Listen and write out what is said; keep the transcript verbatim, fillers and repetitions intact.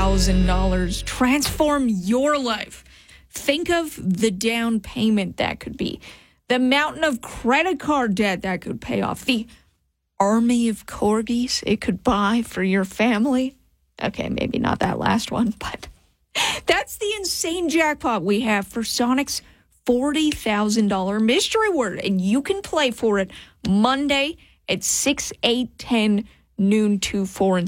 thousand dollars. Transform your life. Think of the down payment that could be, the mountain of credit card debt that could pay off, the army of corgis it could buy for your family. Okay, maybe not that last one, but that's the insane jackpot we have for Sonic's forty thousand dollars mystery word, and you can play for it Monday at six, eight, ten, noon, two, four, and